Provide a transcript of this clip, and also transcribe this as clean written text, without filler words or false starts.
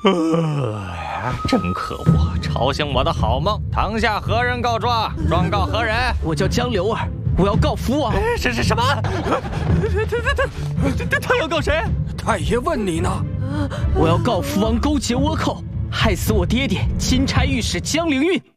真可恶！吵醒我的好梦。堂下何人告状？状告何人？ 我叫江流儿，我要告福王。 什么？他要告谁？ 太爷问你呢。 我要告福王勾结倭寇，害死我爹爹钦差御史江灵运。